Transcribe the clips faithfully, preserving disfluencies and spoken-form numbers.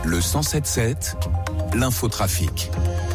Le cent sept sept, l'infotrafic.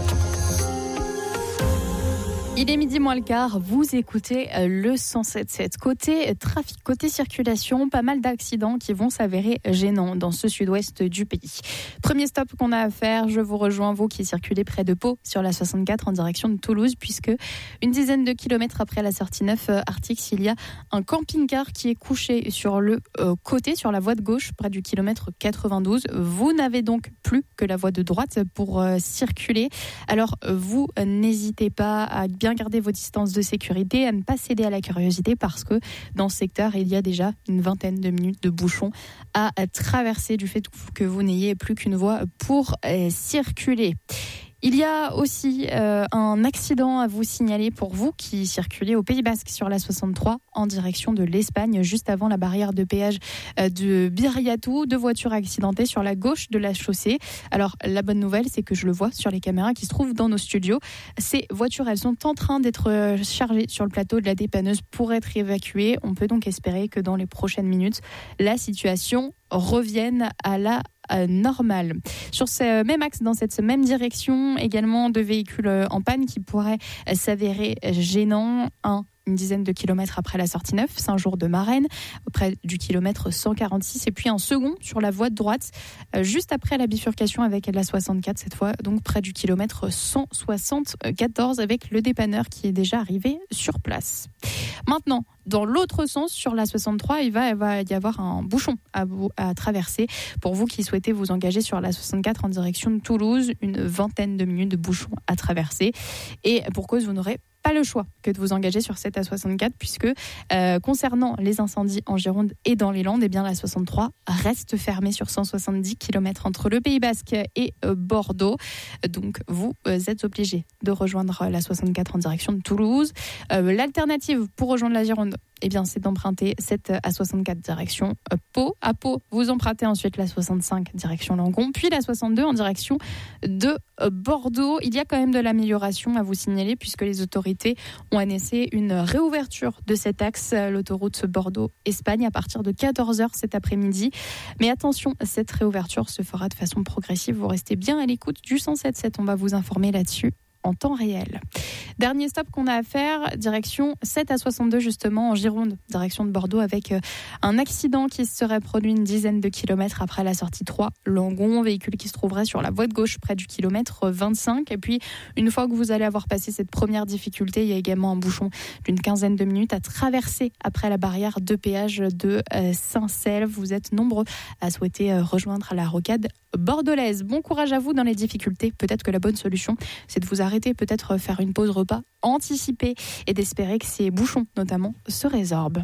Il est midi moins le quart, vous écoutez le cent sept sept. Côté trafic, côté circulation, pas mal d'accidents qui vont s'avérer gênants dans ce sud-ouest du pays. Premier stop qu'on a à faire, je vous rejoins, vous qui circulez près de Pau sur la soixante-quatre en direction de Toulouse, puisque une dizaine de kilomètres après la sortie neuf Artix, il y a un camping-car qui est couché sur le euh, côté, sur la voie de gauche, près du kilomètre quatre-vingt-douze. Vous n'avez donc plus que la voie de droite pour euh, circuler. Alors, vous euh, n'hésitez pas à bien garder vos distances de sécurité, à ne pas céder à la curiosité parce que dans ce secteur, il y a déjà une vingtaine de minutes de bouchons à traverser du fait que vous n'ayez plus qu'une voie pour euh, circuler. Il y a aussi euh, un accident à vous signaler pour vous qui circulez au Pays Basque sur la soixante-trois en direction de l'Espagne, juste avant la barrière de péage euh, de Biriatou. Deux voitures accidentées sur la gauche de la chaussée. Alors la bonne nouvelle, c'est que je le vois sur les caméras qui se trouvent dans nos studios. Ces voitures, elles sont en train d'être chargées sur le plateau de la dépanneuse pour être évacuées. On peut donc espérer que dans les prochaines minutes, la situation revienne à la normal. Sur ce même axe, dans cette même direction, également deux véhicules en panne qui pourraient s'avérer gênants. Un, une dizaine de kilomètres après la sortie neuf, Saint-Jour-de-Marennes, près du kilomètre cent quarante-six, et puis un second sur la voie de droite, juste après la bifurcation avec la soixante-quatre, cette fois, donc près du kilomètre cent soixante-quatorze, avec le dépanneur qui est déjà arrivé sur place. Maintenant, dans l'autre sens, sur la soixante-trois, il va, il va y avoir un bouchon à, vous, à traverser. Pour vous qui souhaitez vous engager sur la soixante-quatre en direction de Toulouse, une vingtaine de minutes de bouchon à traverser. Et pour cause, vous n'aurez pas le choix que de vous engager sur cette A soixante-quatre, puisque euh, concernant les incendies en Gironde et dans les Landes, eh bien la soixante-trois reste fermée sur cent soixante-dix kilomètres entre le Pays Basque et euh, Bordeaux. Donc vous euh, êtes obligés de rejoindre la soixante-quatre en direction de Toulouse. Euh, l'alternative pour rejoindre la Gironde, eh bien, c'est d'emprunter cette A soixante-quatre direction Pau. À Pau, vous empruntez ensuite la soixante-cinq direction Langon, puis la soixante-deux en direction de Bordeaux. Il y a quand même de l'amélioration à vous signaler puisque les autorités ont annoncé une réouverture de cet axe, l'autoroute Bordeaux-Espagne, à partir de quatorze heures cet après-midi. Mais attention, cette réouverture se fera de façon progressive. Vous restez bien à l'écoute du cent sept sept. On va vous informer là-dessus en temps réel. Dernier stop qu'on a à faire, direction sept à soixante-deux justement en Gironde, direction de Bordeaux, avec un accident qui se serait produit une dizaine de kilomètres après la sortie trois Langon, véhicule qui se trouverait sur la voie de gauche près du kilomètre vingt-cinq. Et puis une fois que vous allez avoir passé cette première difficulté, il y a également un bouchon d'une quinzaine de minutes à traverser après la barrière de péage de Saint-Selve. Vous êtes nombreux à souhaiter rejoindre la rocade bordelaise. Bon courage à vous dans les difficultés. Peut-être que la bonne solution, c'est de vous arrêter, peut-être faire une pause repas anticipée et d'espérer que ces bouchons notamment se résorbent.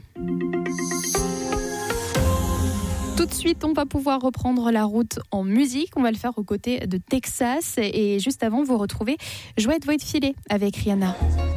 Tout de suite, on va pouvoir reprendre la route en musique. On va le faire aux côtés de Texas. Et juste avant, vous retrouvez Jouette Void Filet avec Rihanna.